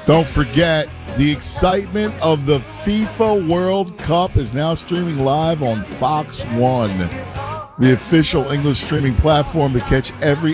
Don't forget, the excitement of the FIFA World Cup is now streaming live on Fox One, the official English streaming platform to catch every